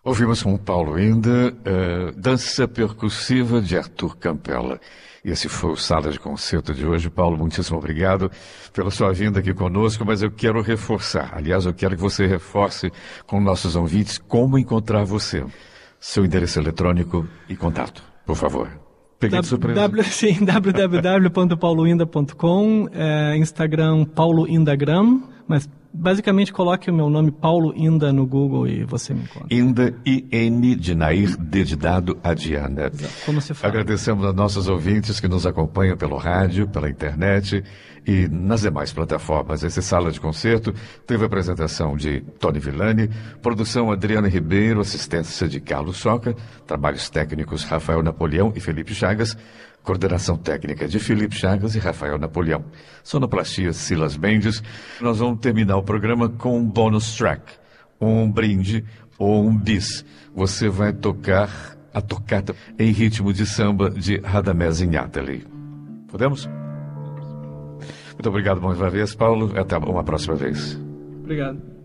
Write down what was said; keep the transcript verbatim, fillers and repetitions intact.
Ouvimos com Paulo Inda, uh, Dança Percussiva de Arthur Campela. Esse foi o Sala de Concerto de hoje. Paulo, muitíssimo obrigado pela sua vinda aqui conosco, mas eu quero reforçar, aliás, eu quero que você reforce com nossos ouvintes como encontrar você. Seu endereço eletrônico e contato, por favor. Peguei de surpresa. W, sim, w w w ponto paulo inda ponto com, é, Instagram Paulo Indagram, mas basicamente coloque o meu nome Paulo Inda no Google e você me encontra. Inda, I N de Nair, D de dado, a Diana. Exato, como se fala. Agradecemos a nossos ouvintes que nos acompanham pelo rádio, pela internet e nas demais plataformas. Esse Sala de Concerto teve a apresentação de Tony Villani, produção Adriana Ribeiro, assistência de Carlos Soca, trabalhos técnicos Rafael Napoleão e Felipe Chagas, coordenação técnica de Felipe Chagas e Rafael Napoleão. Sonoplastia Silas Mendes. Nós vamos terminar o programa com um bonus track, um brinde ou um bis. Você vai tocar a tocata em ritmo de samba de Radamés Inátali. Podemos? Muito obrigado mais uma vez, Paulo. Até uma próxima vez. Obrigado.